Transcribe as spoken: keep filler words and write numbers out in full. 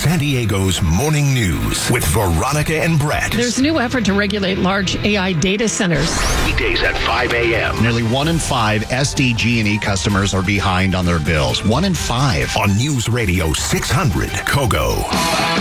San Diego's Morning News with Veronica and Brett. There's a new effort to regulate large A I data centers. Weekdays at five a.m. Nearly one in five S D G and E customers are behind on their bills. One in five. On News Radio six hundred, Kogo.